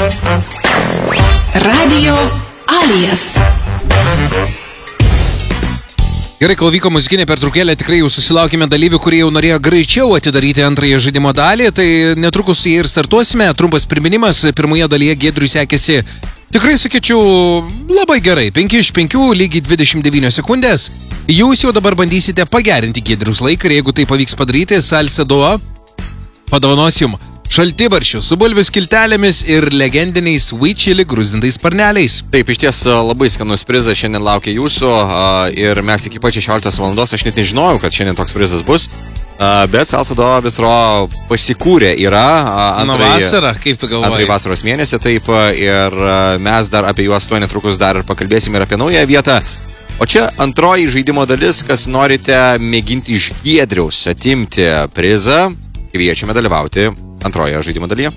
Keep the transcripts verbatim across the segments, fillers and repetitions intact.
Radio Alijas. Gerai, kol vyko muzikinė pertraukėlė, tikrai jau susilaukime dalyvių, kurie jau norėjo greičiau atidaryti antrąją žaidimo dalį, tai netrukus su jie ir startuosime. Trumpas priminimas, pirmoje dalyje Giedriui sekėsi, tikrai sakyčiau, labai gerai, penki iš penkių, lygiai dvidešimt devynios sekundės. Jūs jau dabar bandysite pagerinti Giedrius laiką ir jeigu tai pavyks padaryti, Salcedo padovanos jums šaltibarščių su bulvių skiltelėmis ir legendiniais sweet chili grūzdintais sparneliais. Taip, iš ties labai skanus prizas šiandien laukia jūsų ir mes iki pat šešioliktos valandos, aš net nežinojau, kad šiandien toks prizas bus, bet Salcedo Bistro pasikūrė yra antrąjį vasarą, kaip tu galvoji? Antrąjį vasaros mėnesį, taip, ir mes dar apie juos tuo netrukus dar pakalbėsime ir apie naują vietą. O čia antroji žaidimo dalis, kas norite mėginti iš Giedriaus atimti prizą, kviečiame dalyvauti antroje žaidimo dalyje.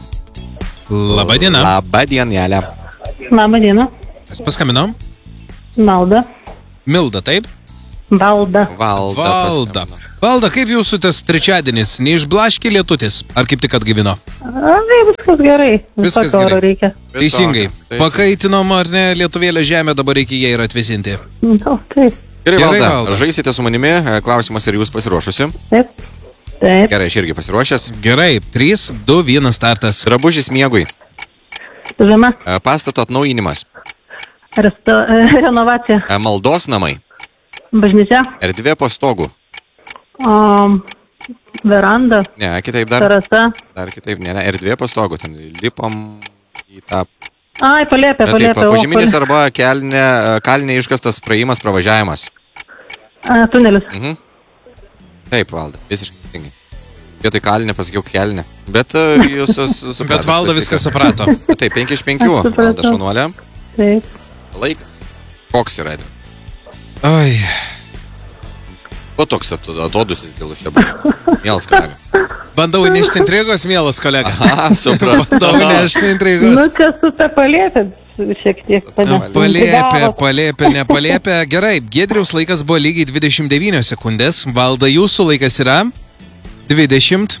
Labą dieną. Labą dienelę. Labą dieną. Mes paskaminom? Malda. Milda, taip? Valda. Valda. Valda. Valda, kaip jūsų tas trečiadienis? Neišblaškė lietutis? Ar kaip tik atgyvino? A, viskas gerai. Viskas Tokio gerai. Reikia. Teisingai. Pakaitinom ar ne lietuvėlę žemę, dabar reikia ją ir atvesinti. Nu, taip. Gerai, Gerai, Valda, Valda. žaisite su manimi. Klausimas, ar jūs pasiruošusi? Taip. Taip. Gerai, aš irgi pasiruošęs. Gerai, trys, du, vienas startas. Drabužis miegui. Žema. Pastato atnaujinimas. Resto, renovacija. Maldos namai. Bažnyčia. Erdvė po stogu. Um, veranda. Ne, kitaip dar. Terasa. Dar kitaip, ne, ne, erdvė po stogu. Ten lipam į tą... Ai, palėpė, Taip, palėpė. pažyminis arba kelne, kalne iškastas praėjimas, pravažiavimas. A, tunelis. Mhm. Taip, Valda, visiškai teisingai. Vietoj kalinę pasakiau kelnę. Bet uh, jūs suprato. Bet Valda viską suprato. Taip, penki iš penkių. Aš supratau. Valda šaunuolė. Taip. Laikas. Koks yra? Ai. Ko toks atodusis gilus čia buvo? Mielas kolega. Bandau įnešti intrigos, mielas kolega. Aha, supratau. Bandau įnešti Nu, intrigos. čia su ta palėpė šiek tiek. Palėpė, palėpė, nepalėpė. Gerai, Giedriaus laikas buvo lygiai dvidešimt devynios sekundės. Valda, jūsų laikas yra dvidešimt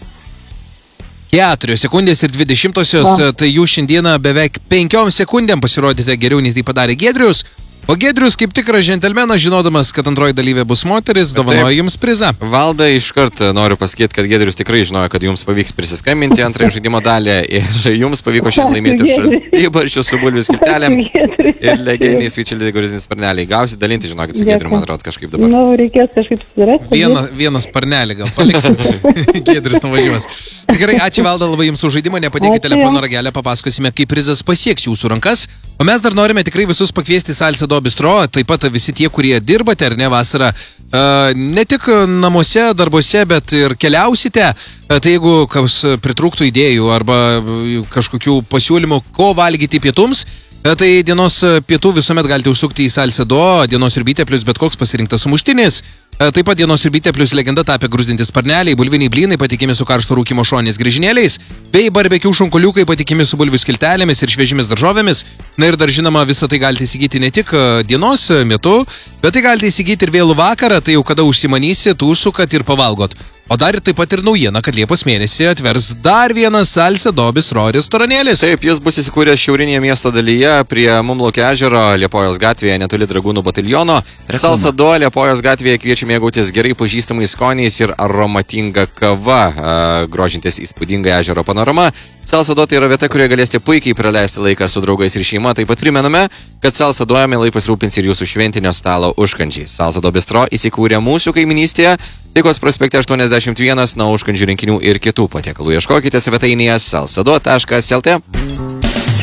keturios sekundės ir dvidešimtosios. Tai jūs šiandieną beveik penkiom sekundėm pasirodėte geriau, nei tai padarė Giedrius. O Giedrius, kaip tikras džentelmenas, žinodamas, kad antroji dalyvė bus moteris, dovanoja jums prizą. Valda, iškart noriu pasakyti, kad Giedrius tikrai žinojo, kad jums pavyks prisiskambinti antrąją žaidimo dalį ir jums pavyko šiandien laimėti šaltibarščių su bulvių skiltelėm ir legendiniais sweet chili grūzdiniais sparneliai. Gausit dalinti, žinokit, su Giedriu, man atrodo, kažkaip dabar. Nu, reikės kažkaip susirasti. Vieną, vieną sparnelį gal paliksit. Giedrius nuvažiuos. Tai gerai, ačiū Valda labai jums už žaidimą, nepadėkite telefono ragelę, papasakosime, kaip prizas pasieks jūsų rankas. O mes dar norime tikrai visus pakviesti Salcedo Bistro, taip pat visi tie, kurie dirbate ar ne vasarą, ne tik namuose, darbuose, bet ir keliausite. Tai jeigu kas pritrūktų idėjų arba kažkokių pasiūlymų, ko valgyti pietums, tai dienos pietų visuomet galite užsukti į Salcedo, dienos sriubytė plus bet koks pasirinktas sumuštinis. Taip pat dienos sriubytė plus legenda tapę grūzdinti sparneliai, bulviniai blynai patikimi su karšto rūkymo šonės grįžinėliais, bei barbekių šonkoliukai patikimi su bulvių skiltelėmis ir šviežimis daržovėmis. Na ir dar žinoma, visą tai galite įsigyti ne tik dienos metu, bet tai galite įsigyti ir vėlų vakarą, tai jau kada užsimanysit, užsukat ir pavalgot. O dar taip pat ir naujiena, kad Liepos mėnesį atvers dar vienas Salcedo Bistro restoranėlis. Taip, jis bus įsikūręs šiaurinėje miesto dalyje prie Mumlaukio ežero, Liepojos gatvėje, netoli Dragūnų bataliono. Salcedo Liepojos gatvėje kviečia mėgautis gerai pažįstamais skoniais ir aromatinga kava, grožintis įspūdingą ežero panoramą. Salcedo tai yra vieta, kurioje galėsite puikiai praleisti laiką su draugais ir šeima. Taip pat primename, kad Salcedo mielai pasirūpins ir jūsų šventinio stalo užkandžiai. Salcedo Bistro įsikūrė mūsų kaiminystėje, Taikos prospekte aštuoniasdešimt vienas, na užkandžių rinkinių ir kitų patiekalų. Ieškokite svetainėje salcedo taškas lt.